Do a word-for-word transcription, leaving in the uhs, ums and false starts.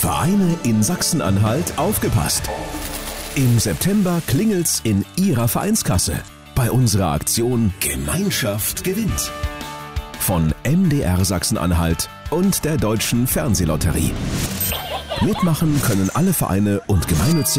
Vereine in Sachsen-Anhalt, aufgepasst! Im September klingelt's in Ihrer Vereinskasse bei unserer Aktion Gemeinschaft gewinnt. Von M D R Sachsen-Anhalt und der Deutschen Fernsehlotterie. Mitmachen können alle Vereine und gemeinnützige